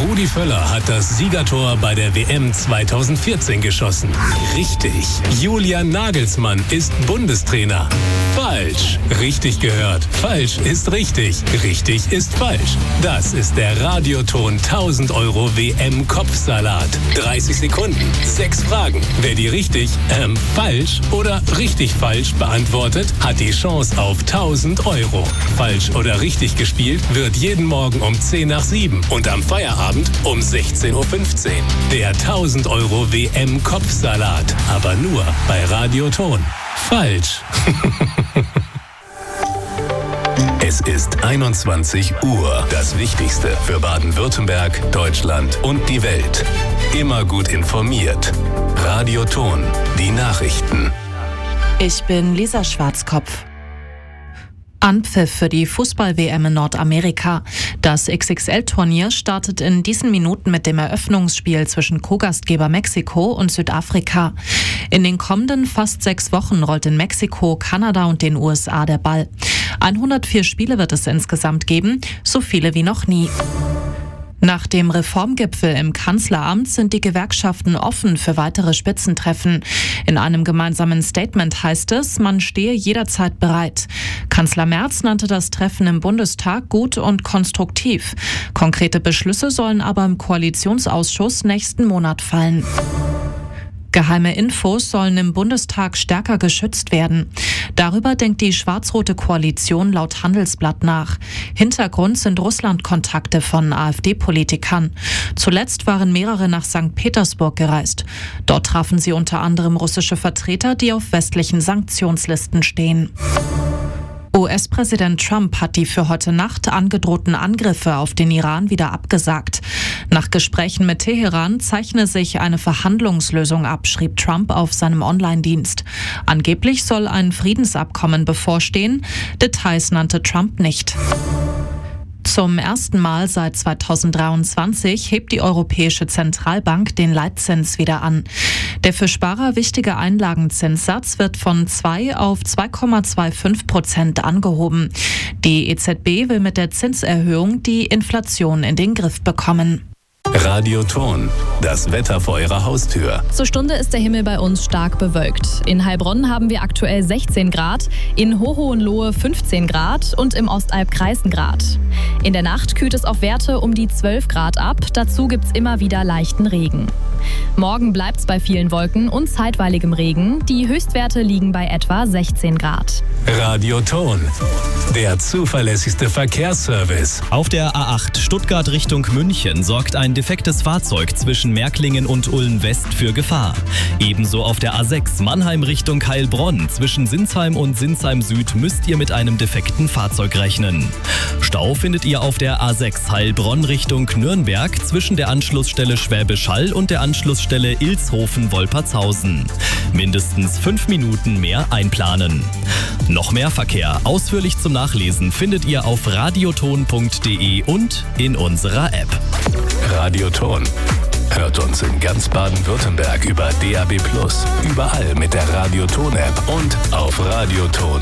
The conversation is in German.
Rudi Völler hat das Siegertor bei der WM 2014 geschossen. Richtig. Julian Nagelsmann ist Bundestrainer. Falsch. Richtig gehört. Falsch ist richtig. Richtig ist falsch. Das ist der Radioton 1000 € WM-Kopfsalat. 30 Sekunden, 6 Fragen. Wer die richtig, falsch oder richtig falsch beantwortet, hat die Chance auf 1000 €. Falsch oder richtig gespielt wird jeden Morgen um 10 nach 7 und am Feierabend um 16:15 Uhr. Der 1000 € WM-Kopfsalat. Aber nur bei Radioton. Falsch. Es ist 21 Uhr. Das Wichtigste für Baden-Württemberg, Deutschland und die Welt. Immer gut informiert. Radioton. Die Nachrichten. Ich bin Lisa Schwarzkopf. Anpfiff für die Fußball-WM in Nordamerika. Das XXL-Turnier startet in diesen Minuten mit dem Eröffnungsspiel zwischen Co-Gastgeber Mexiko und Südafrika. In den kommenden fast 6 Wochen rollt in Mexiko, Kanada und den USA der Ball. 104 Spiele wird es insgesamt geben, so viele wie noch nie. Nach dem Reformgipfel im Kanzleramt sind die Gewerkschaften offen für weitere Spitzentreffen. In einem gemeinsamen Statement heißt es, man stehe jederzeit bereit. Kanzler Merz nannte das Treffen im Bundestag gut und konstruktiv. Konkrete Beschlüsse sollen aber im Koalitionsausschuss nächsten Monat fallen. Geheime Infos sollen im Bundestag stärker geschützt werden. Darüber denkt die schwarz-rote Koalition laut Handelsblatt nach. Hintergrund sind Russland-Kontakte von AfD-Politikern. Zuletzt waren mehrere nach St. Petersburg gereist. Dort trafen sie unter anderem russische Vertreter, die auf westlichen Sanktionslisten stehen. US-Präsident Trump hat die für heute Nacht angedrohten Angriffe auf den Iran wieder abgesagt. Nach Gesprächen mit Teheran zeichne sich eine Verhandlungslösung ab, schrieb Trump auf seinem Online-Dienst. Angeblich soll ein Friedensabkommen bevorstehen. Details nannte Trump nicht. Zum ersten Mal seit 2023 hebt die Europäische Zentralbank den Leitzins wieder an. Der für Sparer wichtige Einlagenzinssatz wird von 2 auf 2,25% angehoben. Die EZB will mit der Zinserhöhung die Inflation in den Griff bekommen. Radioton. Das Wetter vor Ihrer Haustür. Zur Stunde ist der Himmel bei uns stark bewölkt. In Heilbronn haben wir aktuell 16 Grad, in Hohenlohe 15 Grad und im Ostalb 13 Grad. In der Nacht kühlt es auf Werte um die 12 Grad ab. Dazu gibt's immer wieder leichten Regen. Morgen bleibt's bei vielen Wolken und zeitweiligem Regen. Die Höchstwerte liegen bei etwa 16 Grad. Radioton. Der zuverlässigste Verkehrsservice. Auf der A8 Stuttgart Richtung München sorgt ein defektes Fahrzeug zwischen Märklingen und Ulm West für Gefahr. Ebenso auf der A6 Mannheim Richtung Heilbronn. Zwischen Sinsheim und Sinsheim Süd müsst ihr mit einem defekten Fahrzeug rechnen. Stau findet ihr auf der A6 Heilbronn Richtung Nürnberg zwischen der Anschlussstelle Schwäbisch Hall und der Anschlussstelle Ilshofen-Wolpertshausen. Mindestens 5 Minuten mehr einplanen. Noch mehr Verkehr ausführlich zum Nachlesen findet ihr auf radioton.de und in unserer App. Radioton. Hört uns in ganz Baden-Württemberg über DAB+, überall mit der Radioton-App und auf radioton.de.